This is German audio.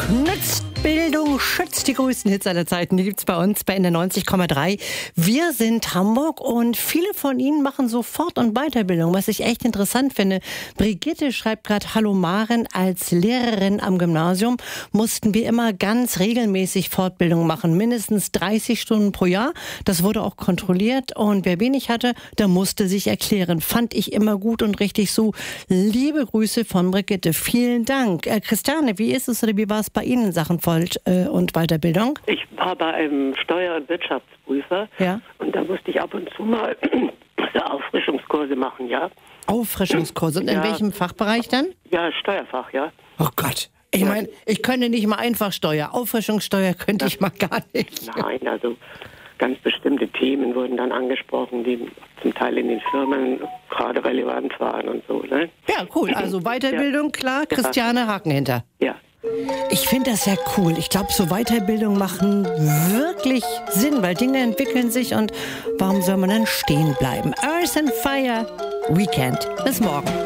nützt Bildung, schützt die größten Hits aller Zeiten. Die gibt's bei uns bei NDR 90,3. Wir sind Hamburg und viele von Ihnen machen so Fort- und Weiterbildung, was ich echt interessant finde. Brigitte schreibt gerade, hallo Maren, als Lehrerin am Gymnasium mussten wir immer ganz regelmäßig Fortbildung machen, mindestens 30 Stunden pro Jahr. Das wurde auch kontrolliert und wer wenig hatte, der musste sich erklären. Fand ich immer gut und richtig so. Liebe Grüße von Brigitte. Vielen Dank. Christiane, wie ist es oder wie war es bei Ihnen in Sachen Fort- und Weiterbildung? Ich war bei einem Steuer- und Wirtschaftsprüfer, Ja. und da musste ich ab und zu mal so Auffrischungskurse machen, ja. Auffrischungskurse. Und in Ja. welchem Fachbereich dann? Ja, Steuerfach, ja. Oh Gott. Ich meine, ich könnte nicht mal Einfachsteuer. Auffrischungssteuer könnte ich mal gar nicht. Nein, also ganz bestimmte Themen wurden dann angesprochen, die zum Teil in den Firmen gerade relevant waren und so, ne? Ja, cool. Also Weiterbildung, klar. Christiane, Haken hinter. Ja. Ich finde das ja cool. Ich glaube, so Weiterbildung machen wirklich Sinn, weil Dinge entwickeln sich und warum soll man dann stehen bleiben? Earth and Fire Weekend. Bis morgen.